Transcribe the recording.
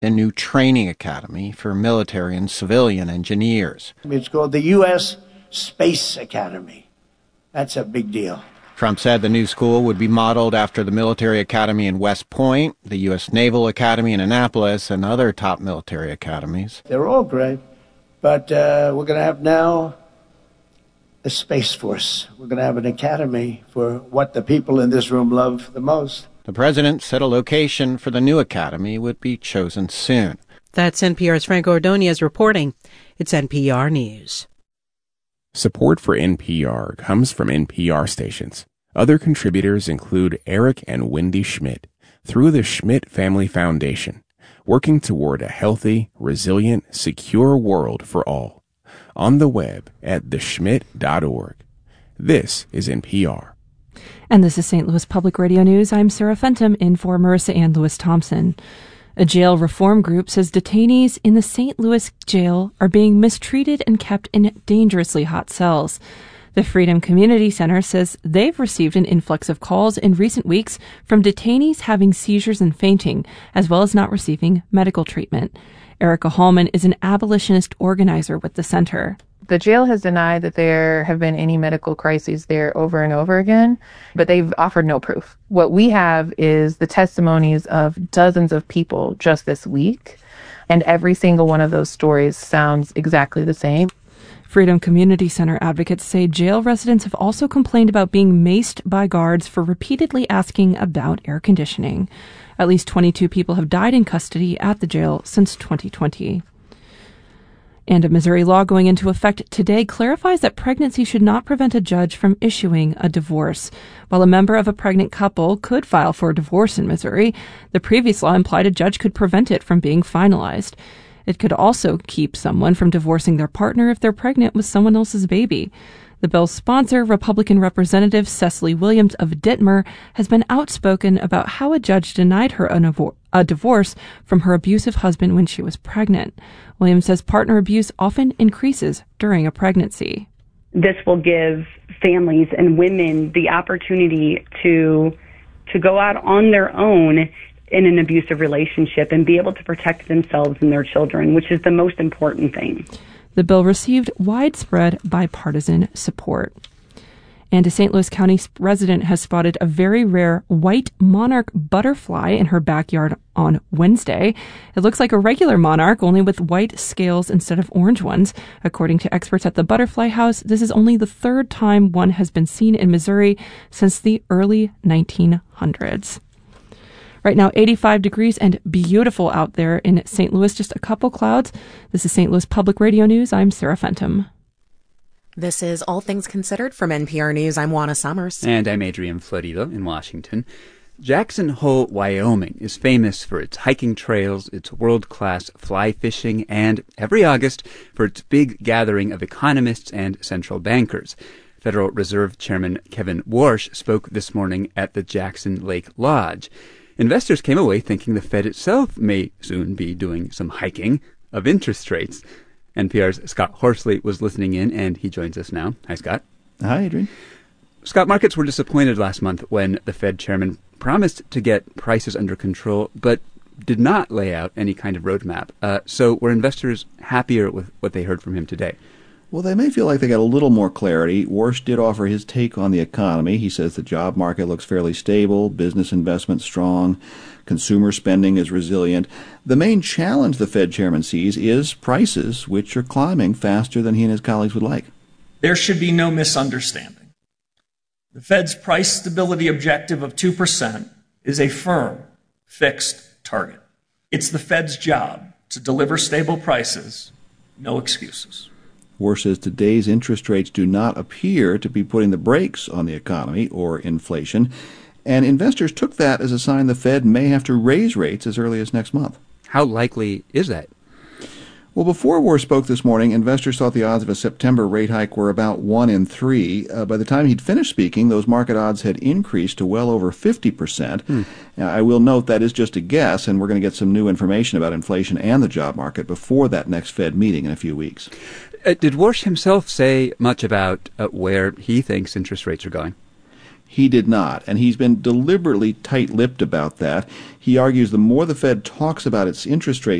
a new training academy for military and civilian engineers. It's called the U.S. Space Academy. That's a big deal. Trump said the new school would be modeled after the military academy in West Point, the U.S. Naval Academy in Annapolis, and other top military academies. They're all great, but we're going to have now a Space Force. We're going to have an academy for what the people in this room love the most. The president said a location for the new academy would be chosen soon. That's NPR's Frank Ordonez reporting. It's NPR News. Support for NPR comes from NPR stations. Other contributors include Eric and Wendy Schmidt through the Schmidt Family Foundation, working toward a healthy, resilient, secure world for all. On the web at theschmidt.org. This is NPR. And this is St. Louis Public Radio News. I'm Sarah Fenton in for Marissa Ann Lewis Thompson. A jail reform group says detainees in the St. Louis jail are being mistreated and kept in dangerously hot cells. The Freedom Community Center says they've received an influx of calls in recent weeks from detainees having seizures and fainting, as well as not receiving medical treatment. Erica Hallman is an abolitionist organizer with the center. The jail has denied that there have been any medical crises there over and over again, but they've offered no proof. What we have is the testimonies of dozens of people just this week, and every single one of those stories sounds exactly the same. Freedom Community Center advocates say jail residents have also complained about being maced by guards for repeatedly asking about air conditioning. At least 22 people have died in custody at the jail since 2020. And a Missouri law going into effect today clarifies that pregnancy should not prevent a judge from issuing a divorce. While a member of a pregnant couple could file for a divorce in Missouri, the previous law implied a judge could prevent it from being finalized. It could also keep someone from divorcing their partner if they're pregnant with someone else's baby. The bill's sponsor, Republican Representative Cecily Williams of Ditmer, has been outspoken about how a judge denied her a divorce from her abusive husband when she was pregnant. Williams says partner abuse often increases during a pregnancy. This will give families and women the opportunity to go out on their own in an abusive relationship and be able to protect themselves and their children, which is the most important thing. The bill received widespread bipartisan support. And a St. Louis County resident has spotted a very rare white monarch butterfly in her backyard on Wednesday. It looks like a regular monarch, only with white scales instead of orange ones. According to experts at the Butterfly House, this is only the third time one has been seen in Missouri since the early 1900s. Right now, 85 degrees and beautiful out there in St. Louis, just a couple clouds. This is St. Louis Public Radio News. I'm Sarah Fenton. This is All Things Considered from NPR News. I'm Juana Summers. And I'm Adrian Florido in Washington. Jackson Hole, Wyoming is famous for its hiking trails, its world-class fly fishing, and every August for its big gathering of economists and central bankers. Federal Reserve Chairman Kevin Warsh spoke this morning at the Jackson Lake Lodge. Investors came away thinking the Fed itself may soon be doing some hiking of interest rates. NPR's Scott Horsley was listening in, and he joins us now. Hi, Scott. Hi, Adrian. Scott, markets were disappointed last month when the Fed chairman promised to get prices under control, but did not lay out any kind of roadmap. So were investors happier with what they heard from him today? Well, they may feel like they got a little more clarity. Warsh did offer his take on the economy. He says the job market looks fairly stable, business investment strong, consumer spending is resilient. The main challenge the Fed chairman sees is prices, which are climbing faster than he and his colleagues would like. There should be no misunderstanding. The Fed's price stability objective of 2% is a firm, fixed target. It's the Fed's job to deliver stable prices, no excuses. Warsh says today's interest rates do not appear to be putting the brakes on the economy or inflation, and investors took that as a sign the Fed may have to raise rates as early as next month. How likely is that? Well, before Warsh spoke this morning, investors thought the odds of a September rate hike were about 1 in 3. By the time he'd finished speaking, those market odds had increased to well over 50%. Now, I will note that is just a guess, and we're going to get some new information about inflation and the job market before that next Fed meeting in a few weeks. Did Warsh himself say much about where he thinks interest rates are going? He did not, and he's been deliberately tight-lipped about that. He argues the more the Fed talks about its interest rate